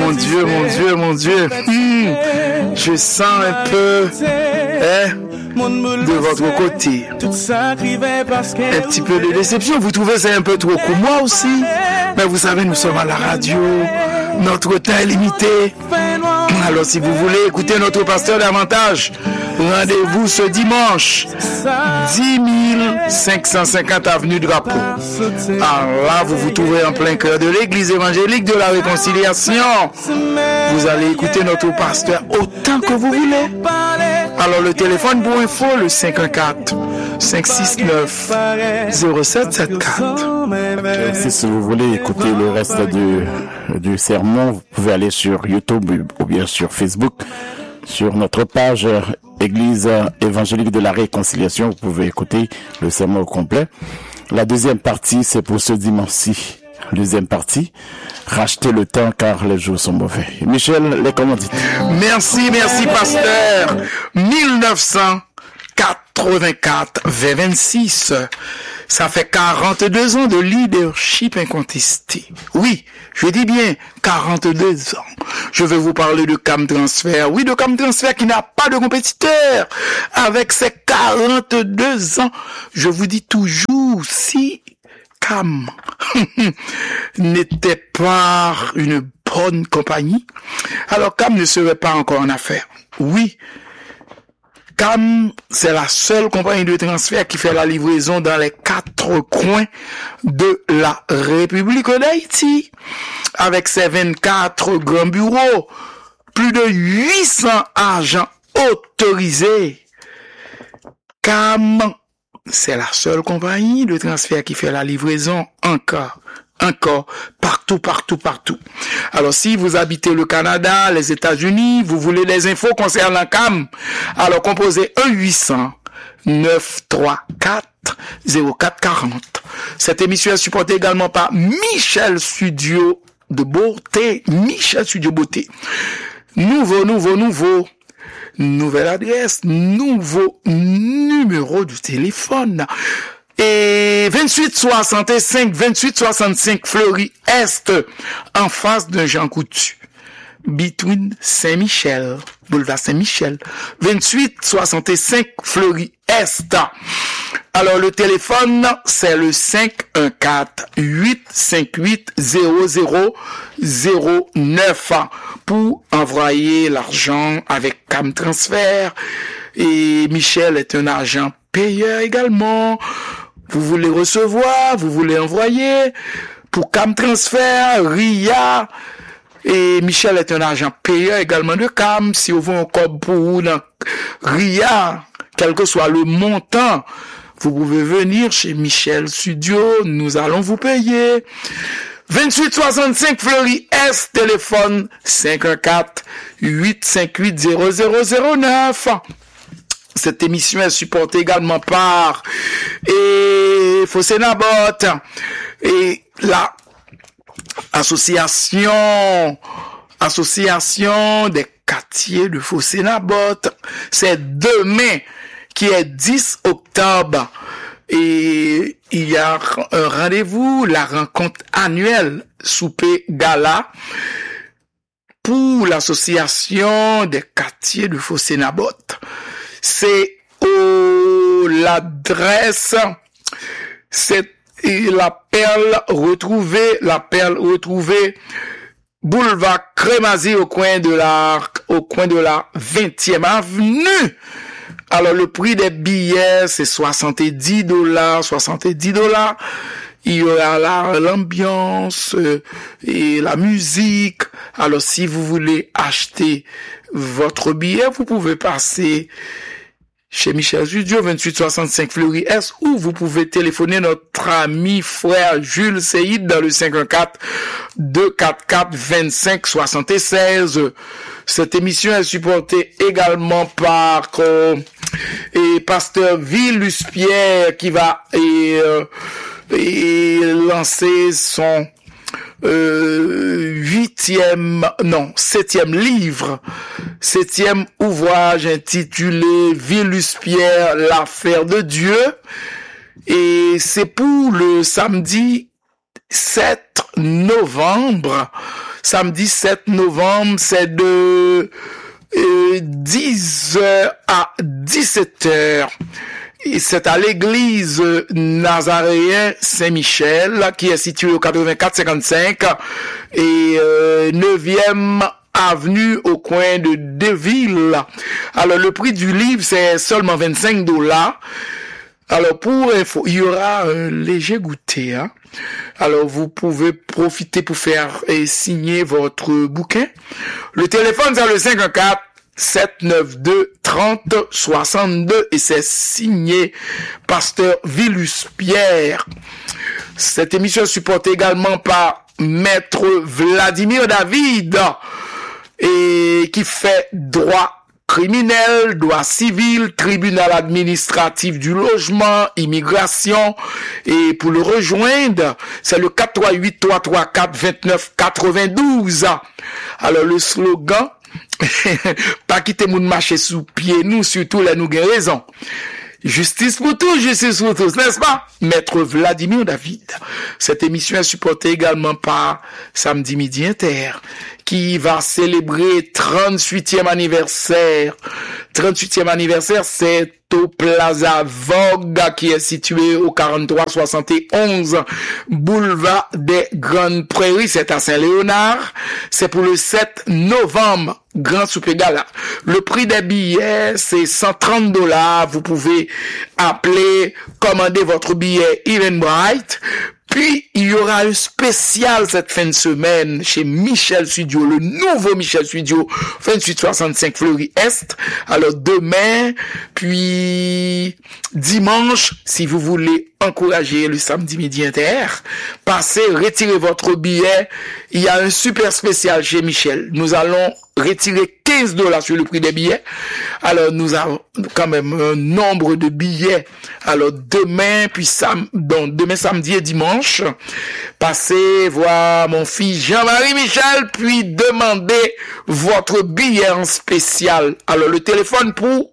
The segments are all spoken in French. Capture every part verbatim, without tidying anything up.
mon Dieu, mon Dieu, mon Dieu. Mmh, je sens un peu hein, de votre côté un petit peu de déception. Vous trouvez ça un peu trop court? Moi aussi. Mais vous savez, nous sommes à la radio. Notre temps est limité. Alors si vous voulez écouter notre pasteur davantage, rendez-vous ce dimanche, dix mille cinq cent cinquante avenue Drapeau. Alors là, vous vous trouvez en plein cœur de l'église évangélique de la Réconciliation. Vous allez écouter notre pasteur autant que vous voulez. Alors le téléphone pour info, le cinq un quatre, cinq six neuf, zéro sept sept quatre. Si vous voulez écouter le reste du, du sermon, vous pouvez aller sur YouTube ou bien sur Facebook, sur notre page Église évangélique de la Réconciliation. Vous pouvez écouter le sermon au complet. La deuxième partie, c'est pour ce dimanche-ci. Deuxième partie, racheter le temps car les jours sont mauvais. Michel, les commandites. Merci, merci pasteur. mille neuf cent quatre-vingt-quatre, vingt vingt-six. Ça fait quarante-deux ans de leadership incontesté. Oui, je dis bien quarante-deux ans. Je vais vous parler de Cam Transfer. Oui, de Cam Transfer qui n'a pas de compétiteur. Avec ses quarante-deux ans, je vous dis toujours, si Cam n'était pas une bonne compagnie, alors Cam ne serait pas encore en affaires. Oui, Cam, c'est la seule compagnie de transfert qui fait la livraison dans les quatre coins de la République d'Haïti. Avec ses vingt-quatre grands bureaux, plus de huit cents agents autorisés. Cam, c'est la seule compagnie de transfert qui fait la livraison encore. Encore, partout, partout, partout. Alors, si vous habitez le Canada, les États-Unis, vous voulez des infos concernant Cam, alors composez un huit cents, neuf trois quatre, zéro quatre quarante. Cette émission est supportée également par Michel Studio de Beauté. Michel Studio Beauté. Nouveau, nouveau, nouveau. Nouvelle adresse, nouveau numéro de téléphone. Et vingt-huit soixante-cinq, vingt-huit soixante-cinq Fleury Est, en face de Jean Coutu. Between Saint-Michel, boulevard Saint-Michel. vingt-huit soixante-cinq Fleury Est. Alors le téléphone, c'est le cinq un quatre, huit cinq huit, zéro zéro zéro neuf pour envoyer l'argent avec Cam Transfer. Et Michel est un agent payeur également. Vous voulez recevoir, vous voulez envoyer pour Cam Transfer, R I A. Et Michel est un agent payeur également de Cam. Si vous voulez un code pour vous dans R I A, quel que soit le montant, vous pouvez venir chez Michel Studio. Nous allons vous payer. vingt-huit soixante-cinq Fleury Est, téléphone cinq un quatre, huit cinq huit, zéro zéro zéro neuf. Cette émission est supportée également par et Fossénabot et la association association des quartiers de Fossénabot. C'est demain qui est dix octobre et il y a un rendez-vous, la rencontre annuelle souper gala pour l'association des quartiers de Fossénabot. C'est au l'adresse, c'est la perle retrouvée, la perle retrouvée, boulevard Crémazie au coin de la, au coin de la vingtième avenue. Alors le prix des billets c'est soixante-dix dollars, soixante-dix dollars. Il y aura là l'ambiance euh, et la musique. Alors si vous voulez acheter votre billet, vous pouvez passer chez Michel Studio, vingt-huit soixante-cinq Fleury Est, ou vous pouvez téléphoner notre ami frère Jules Seyid dans le cinq un quatre, deux quatre quatre, vingt-cinq soixante-seize. Cette émission est supportée également par euh, et pasteur Villus Pierre qui va et, euh, et lancer son euh, huitième, non, septième livre, septième ouvrage intitulé Villus Pierre, l'affaire de Dieu. Et c'est pour le samedi sept novembre. samedi sept novembre, c'est de euh, dix heures à dix-sept heures. Et c'est à l'église Nazaréen Saint-Michel, qui est située au quatre-vingt-quatre cinquante-cinq et euh, neuvième avenue au coin de Deville. Alors, le prix du livre, c'est seulement vingt-cinq dollars. Alors, pour info, il y aura un léger goûter, hein. Alors, vous pouvez profiter pour faire et signer votre bouquin. Le téléphone, c'est le cinq un quatre, sept neuf deux, trente soixante-deux et c'est signé Pasteur Villus Pierre. Cette émission est supportée également par Maître Vladimir David et qui fait droit criminel, droit civil, tribunal administratif du logement, immigration. Et pour le rejoindre, c'est le quatre trois huit, trois trois quatre, vingt-neuf quatre-vingt-douze. Alors le slogan, pas quitter moun marcher sous pied, nous, surtout là, nous gagnons raison. Justice pour tous, justice pour tous, n'est-ce pas? Maître Vladimir David. Cette émission est supportée également par Samedi Midi Inter, qui va célébrer trente-huitième anniversaire. trente-huitième anniversaire, c'est au Plaza Vogue, qui est situé au quarante-trois soixante et onze boulevard des Grandes Prairies. C'est à Saint-Léonard. C'est pour le sept novembre. Grand Souper Gala. Le prix des billets, c'est cent trente dollars. Vous pouvez appeler, commander votre billet Eventbrite. Puis, il y aura un spécial cette fin de semaine chez Michel Studio, le nouveau Michel Studio, vingt-huit soixante-cinq Fleury Est. Alors, demain, puis dimanche, si vous voulez encourager le Samedi Midi Inter, passez, retirez votre billet. Il y a un super spécial chez Michel. Nous allons retirer quinze dollars sur le prix des billets. Alors, nous avons quand même un nombre de billets. Alors, demain, puis sam, donc, demain, samedi et dimanche, passez voir mon fils Jean-Marie Michel, puis demandez votre billet en spécial. Alors, le téléphone pour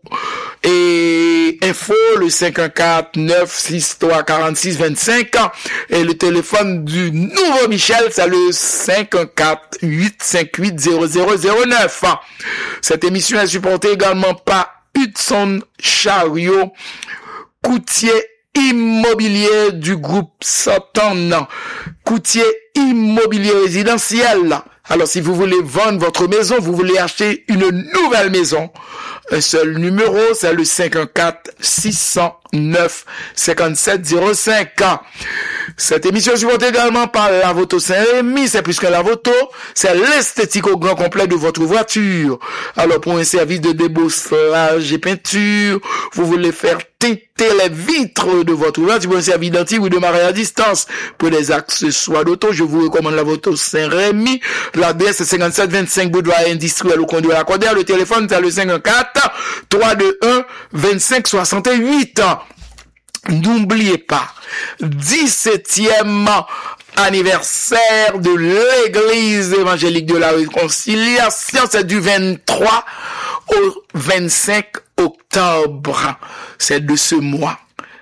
et info, le cinq un quatre, neuf six trois, quarante-six vingt-cinq. Et le téléphone du nouveau Michel, c'est le cinq un quatre, huit cinq huit, zéro zéro zéro neuf. Cette émission est supportée également par Hudson Chariot, courtier immobilier du groupe Satan, courtier immobilier résidentiel. Alors, si vous voulez vendre votre maison, vous voulez acheter une nouvelle maison, un seul numéro, c'est le cinq un quatre, six zéro neuf, cinq sept zéro cinq. Cette émission est supportée également par Lavoto Saint-Rémy. C'est plus que Lavoto, c'est l'esthétique au grand complet de votre voiture. Alors, pour un service de débosselage et peinture, vous voulez faire teinter les vitres de votre voiture, pour un service d'antique ou de mariage à distance. Pour les accessoires d'auto, je vous recommande Lavoto Saint-Rémy. L'adresse est cinquante-sept vingt-cinq boulevard industriel au coin de la Cordère. Le téléphone, c'est le cinq un quatre, trois deux un, vingt-cinq soixante-huit. N'oubliez pas, dix-septième anniversaire de l'Église évangélique de la Réconciliation, c'est du vingt-trois au vingt-cinq octobre. C'est de ce mois,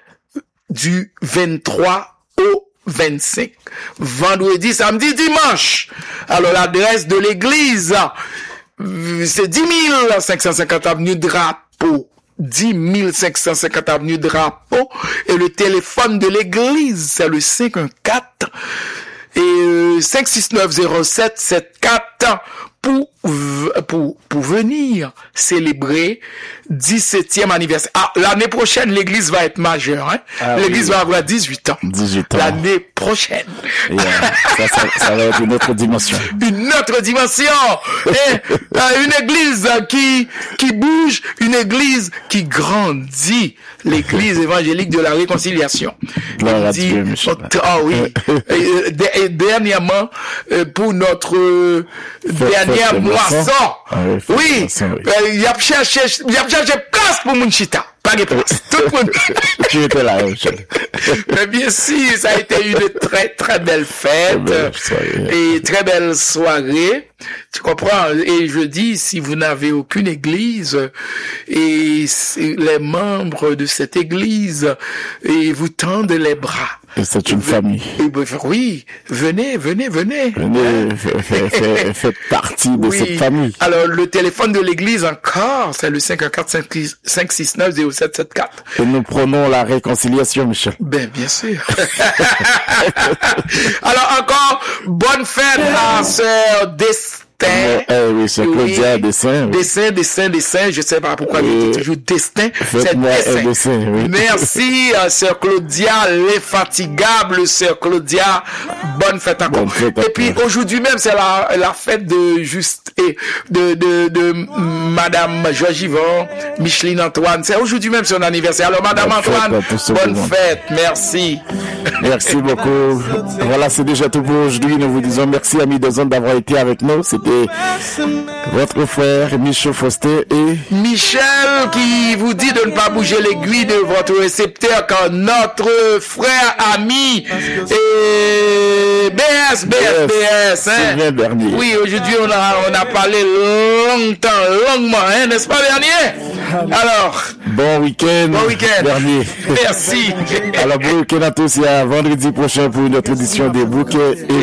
du vingt-trois au vingt-cinq. Vendredi, samedi, dimanche. Alors, l'adresse de l'église, c'est dix mille cinq cent cinquante avenue Drapeau. dix mille cinq cent cinquante avenue Drapeau. Et le téléphone de l'église, c'est le cinq un quatre et cinq six neuf zéro sept sept quatre pour, pour, pour venir célébrer dix-septième anniversaire. Ah, l'année prochaine, l'église va être majeure, hein. Ah, l'église oui, va avoir dix-huit ans. dix-huit ans. L'année prochaine. Et, euh, ça, ça, ça va être une autre dimension. Une autre dimension. Et, euh, une église qui, qui bouge, une église qui grandit. L'église évangélique de la Réconciliation. Gloire à Dieu, monsieur. Ah oui. et, et, dernièrement, pour notre euh, dernière moisson. Ah, oui, oui. Il y a cherché, il y a cherché place pour mon chita. Pas de place. Tout le monde. Tu étais là, Michel. Mais bien sûr, ça a été une très très belle fête belle soirée. Et très belle soirée. Tu comprends? Et je dis, si vous n'avez aucune église et les membres de cette église et vous tendent les bras. Et c'est une famille. Et, oui, venez, venez, venez. Venez, faites fait partie de oui. cette famille. Alors, le téléphone de l'église encore, c'est le cinq un quatre cinq six neuf zéro sept sept quatre. Et nous prenons la réconciliation, Michel. Ben, bien sûr. Alors, encore, bonne fête à sœur Destin. Eh oui, c'est Claudia oui. Dessin. Oui. Dessin, dessin, dessin. Je sais pas pourquoi oui. je dis toujours destin. C'est dessin. dessin oui. Merci, euh, sœur Claudia, l'infatigable sœur Claudia. Bonne fête encore. Bonne fête et puis aujourd'hui même, c'est la, la fête de juste et de de de Madame Georges Yvon, Micheline Antoine. C'est aujourd'hui même son anniversaire. Alors Madame bonne Antoine, fête bonne fête. Merci. Merci beaucoup. Voilà, c'est déjà tout pour aujourd'hui. Nous vous disons merci amis de Zone d'avoir été avec nous. C'était votre frère Michel Foster et Michel qui vous dit de ne pas bouger l'aiguille de votre récepteur car notre frère ami et B S, B S, B S, hein? Bernier. Oui, aujourd'hui on a, on a parlé longtemps, longuement, hein, n'est-ce pas Bernier? Alors. Bon week-end. Bon week-end. Bernier. Merci. Alors bon week-end à tous et à vendredi prochain pour une autre édition des bouquets et